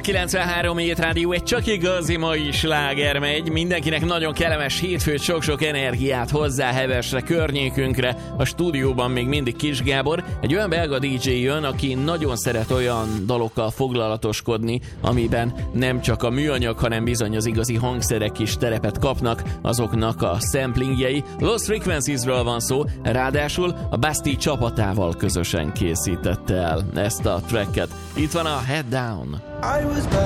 93 Hét Rádió, egy csak igazi mai sláger megy. Mindenkinek nagyon kellemes hétfőt, sok-sok energiát hozzá hevesre, környékünkre. A stúdióban még mindig Kis Gábor. Egy olyan belga DJ jön, aki nagyon szeret olyan dalokkal foglalatoskodni, amiben nem csak a műanyag, hanem bizony az igazi hangszerek is terepet kapnak, azoknak a samplingjei. Lost Frequencies-ről van szó, ráadásul a Basti csapatával közösen készítette el ezt a tracket. Itt van a Head Down.